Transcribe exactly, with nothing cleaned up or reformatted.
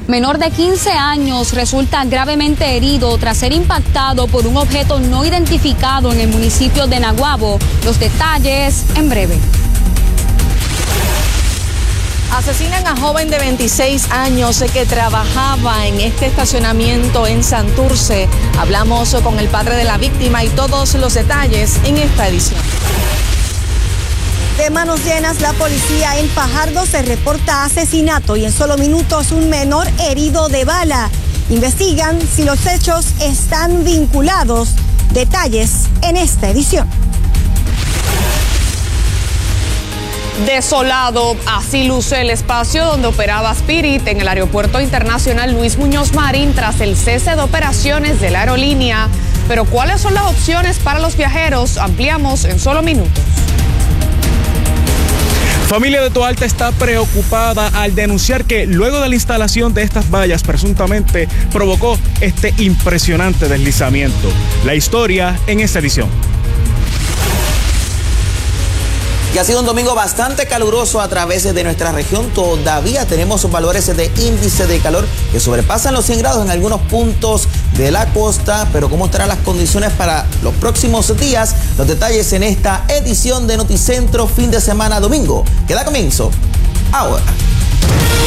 Menor de quince años resulta gravemente herido tras ser impactado por un objeto no identificado en el municipio de Naguabo. Los detalles en breve. Asesinan a joven de veintiséis años que trabajaba en este estacionamiento en Santurce. Hablamos con el padre de la víctima y todos los detalles en esta edición. De manos llenas, la policía en Fajardo se reporta asesinato y en solo minutos un menor herido de bala. Investigan si los hechos están vinculados. Detalles en esta edición. Desolado, así luce el espacio donde operaba Spirit en el Aeropuerto Internacional Luis Muñoz Marín tras el cese de operaciones de la aerolínea. Pero ¿cuáles son las opciones para los viajeros? Ampliamos en solo minutos. Familia de Toalta está preocupada al denunciar que luego de la instalación de estas vallas presuntamente provocó este impresionante deslizamiento. La historia en esta edición. Que ha sido un domingo bastante caluroso a través de nuestra región. Todavía tenemos valores de índice de calor que sobrepasan los cien grados en algunos puntos de la costa. Pero ¿cómo estarán las condiciones para los próximos días? Los detalles en esta edición de Noticentro fin de semana domingo, que da comienzo ahora.